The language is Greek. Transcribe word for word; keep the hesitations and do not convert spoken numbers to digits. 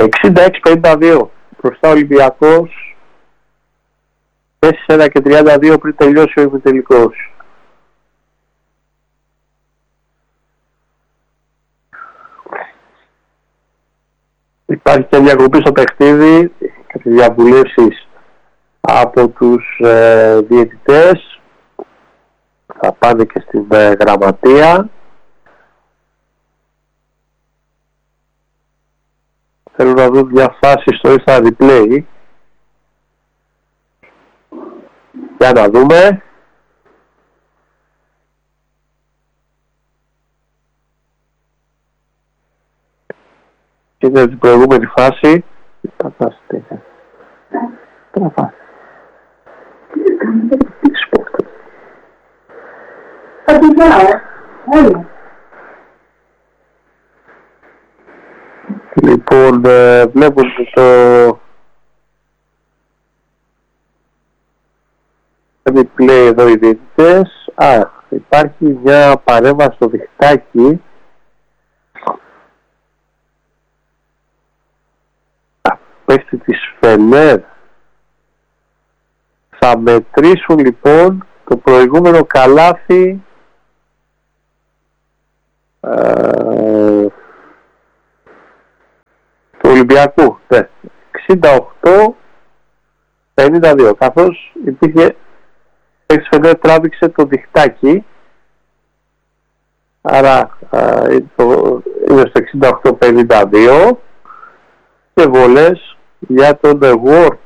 εξήντα έξι πενήντα δύο μπροστά Ολυμπιακός, τέσσερα και τριάντα δύο πριν τελειώσει ο ημιτελικός. Υπάρχει και διακοπή στο παιχνίδι και διαβουλεύσεις από τους ε, διαιτητές. Θα πάνε και στην ε, γραμματεία. Θέλω να δω μια φάση στο Insta Replay. Για να δούμε. Είναι την προηγούμενη φάση. Φανταστικά. Τραβά. Θα την πάω, όλα. Λοιπόν, ε, βλέπουμε το replay εδώ οι διαιτητές. Α, υπάρχει μια παρέμβαση στο διχτάκι. Παίχτη της Φενέρ. Θα μετρήσουν λοιπόν το προηγούμενο καλάθι ε, του Ολυμπιακού. Ναι. εξήντα οκτώ πενήντα δύο, καθώς υπήρχε παίχτης Φενέρ, τράβηξε το διχτάκι, άρα ε, είναι στο εξήντα οκτώ πενήντα δύο και βολές για τον Ward.